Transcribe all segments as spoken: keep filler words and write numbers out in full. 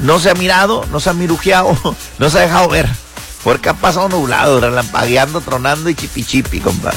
no se ha mirado, no se ha mirujeado, no se ha dejado ver. Porque ha pasado nublado, relampagueando, tronando y chipi chipi, compadre.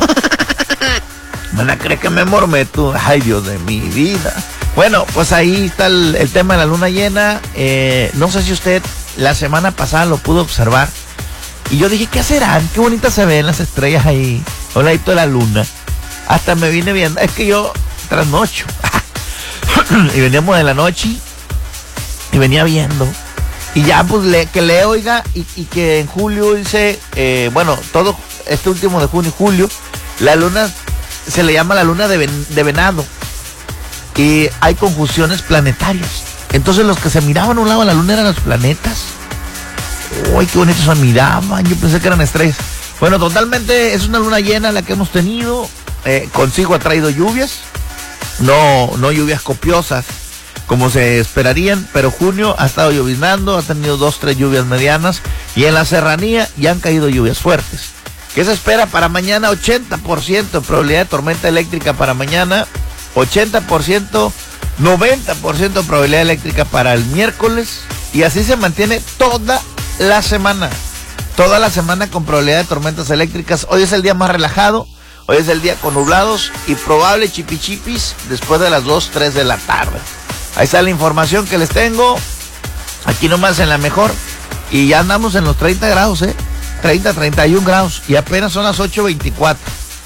¿Van a creer que me mormé tú? Ay, Dios de mi vida. Bueno, pues ahí está el, el tema de la luna llena. Eh, no sé si usted la semana pasada lo pudo observar. Y yo dije, ¿qué serán? Qué bonitas se ven las estrellas ahí, al ladito de la luna. Hasta me vine viendo, es que yo trasnocho. Y veníamos de la noche y venía viendo. Y ya pues le, que le oiga y, y que en julio dice, eh, bueno, todo este último de junio y julio, la luna se le llama la luna de, ven, de venado. Y hay conjunciones planetarias. Entonces los que se miraban a un lado de la luna eran los planetas. Uy, qué bonito se miraban. Yo pensé que eran estrellas. Bueno, totalmente es una luna llena la que hemos tenido. Eh, consigo ha traído lluvias. No, no lluvias copiosas como se esperarían, pero junio ha estado lloviznando, ha tenido dos, tres lluvias medianas, y en la serranía ya han caído lluvias fuertes. ¿Qué se espera para mañana? ochenta por ciento probabilidad de tormenta eléctrica para mañana, ochenta por ciento, noventa por ciento probabilidad eléctrica para el miércoles, y así se mantiene toda la semana. Toda la semana con probabilidad de tormentas eléctricas. Hoy es el día más relajado, hoy es el día con nublados y probable chipichipis después de las dos, tres de la tarde. Ahí está la información que les tengo, aquí nomás en la mejor, y ya andamos en los treinta grados, ¿eh? treinta, treinta y un grados, y apenas son las ocho veinticuatro.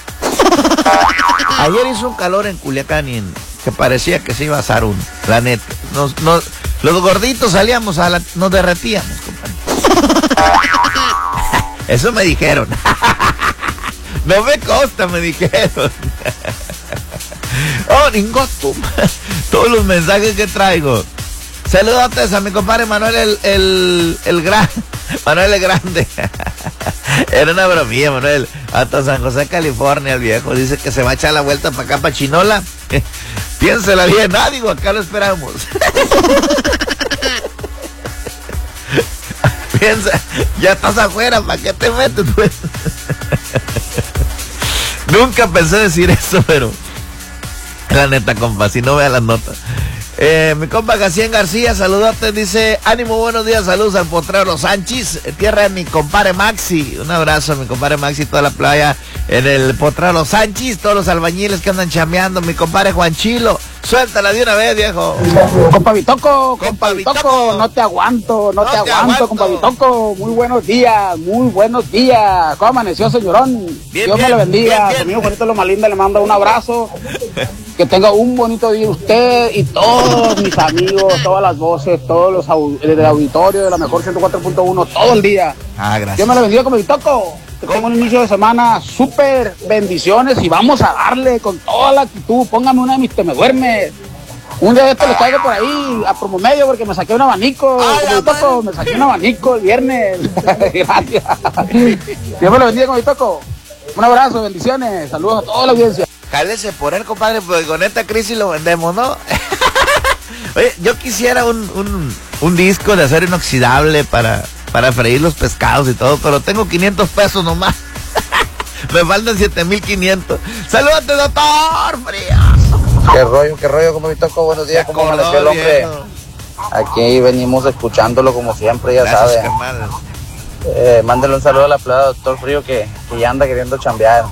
Ayer hizo un calor en Culiacán y en, que parecía que se iba a asar uno, la neta. Nos, nos, los gorditos salíamos, a la, nos derretíamos, compadre. Eso me dijeron. No me consta, me dijeron. Oh, ningoto. Todos los mensajes que traigo. Saludos a mi compadre Manuel el, el, el gran, Manuel el Grande. Era una bromilla, Manuel. Hasta San José, California, el viejo. Dice que se va a echar la vuelta para acá, para Chinola. Piénsela bien. Ah, digo, acá lo esperamos. Piensa, ya estás afuera, ¿para qué te metes, pues? Nunca pensé decir eso, pero la neta, compa, si no vea las notas. Eh, mi compa Gacien García, saludote, dice, ánimo, buenos días, saludos al potrero Sánchez, tierra de mi compadre Maxi. Un abrazo a mi compadre Maxi, toda la playa en el potrero Sánchez, todos los albañiles que andan chambeando, mi compadre Juan Chilo. Suéltala de una vez, viejo. Compa Bitoco, compa Bitoco, no te aguanto, no, no te, te aguanto, aguanto, compa Bitoco. Muy buenos días, muy buenos días. ¿Cómo amaneció, señorón? Bien, Dios bien, me lo bendiga. Bien, Conmigo, Juanito Loma Linda, le mando un abrazo. Que tenga un bonito día usted y todos mis amigos, todas las voces, todos los au del auditorio de la mejor ciento cuatro punto uno, todo el día. Ah, gracias. Dios me lo bendiga, compa Bitoco. Que tengo un inicio de semana súper bendiciones y vamos a darle con toda la actitud. Póngame una de mis te me duermes. Un día de esto les traigo por ahí a promo medio porque me saqué un abanico. Ay, toco, me saqué un abanico el viernes. Gracias. Dios me lo bendiga, con toco. Un abrazo, bendiciones. Saludos a toda la audiencia. Cálese por él, compadre, porque con esta crisis lo vendemos, ¿no? Oye, yo quisiera un, un, un disco de acero inoxidable para, para freír los pescados y todo, pero tengo quinientos pesos nomás. Me faltan siete mil quinientos. ¡Saludos, doctor Frío! ¿Qué rollo, qué rollo, como Bitoco? Buenos días, ¿cómo amaneció el hombre? Aquí venimos escuchándolo como siempre, ya sabe. Eh, mándale un saludo a la playa, doctor Frío, que, que ya anda queriendo chambear.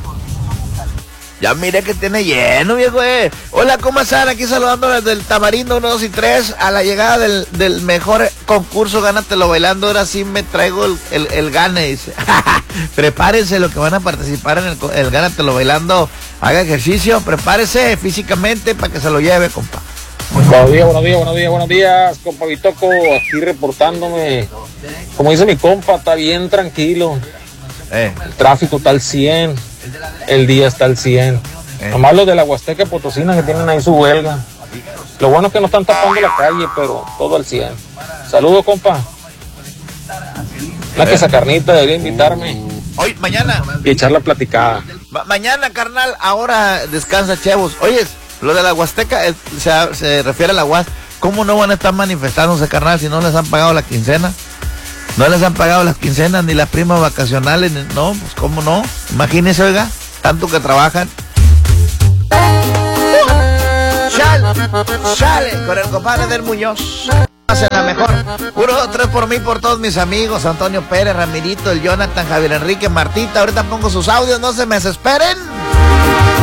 Ya mire que tiene lleno, viejo. Eh. Hola, ¿cómo están? Aquí saludando desde el Tamarindo uno, dos y tres a la llegada del, del mejor concurso Gánatelo Bailando. Ahora sí me traigo el, el, el gane, dice. Prepárense los que van a participar en el, el Gánatelo Bailando. Haga ejercicio, prepárese físicamente para que se lo lleve, compa. Buenos días, buenos días, buenos días, buenos días, compa Bitoco, aquí reportándome. Como dice mi compa, está bien tranquilo. Eh. El tráfico está al cien. El día está al cien. Eh. Nomás los de la Huasteca Potosina que tienen ahí su huelga. Lo bueno es que no están tapando la calle, pero todo al cien. Saludos, compa. La que esa carnita debería invitarme. Hoy, mañana. Y echar la platicada. Ma mañana, carnal, ahora descansa, chavos. Oyes, lo de la Huasteca eh, se, se refiere a la Huas. ¿Cómo no van a estar manifestándose, carnal, si no les han pagado la quincena? No les han pagado las quincenas ni las primas vacacionales, ni, no, pues cómo no. Imagínense, oiga, tanto que trabajan. Chale, chale, con el compadre del Muñoz. mejor. Uno, dos, tres por mí, por todos mis amigos. Antonio Pérez, Ramirito, el Jonathan, Javier Enrique, Martita. Ahorita pongo sus audios, no se me desesperen.